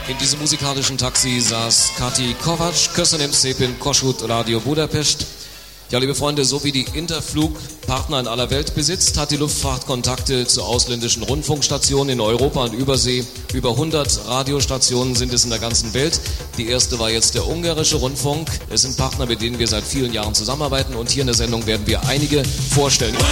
In diesem musikalischen Taxi saß Kati Kovac, Köszönöm szépen, Kossuth Radio Budapest. Ja, liebe Freunde, so wie die Interflug Partner in aller Welt besitzt, hat die Luftfahrt Kontakte zu ausländischen Rundfunkstationen in Europa und Übersee. Über 100 Radiostationen sind es in der ganzen Welt. Die erste war jetzt der ungarische Rundfunk. Es sind Partner, mit denen wir seit vielen Jahren zusammenarbeiten und hier in der Sendung werden wir einige vorstellen.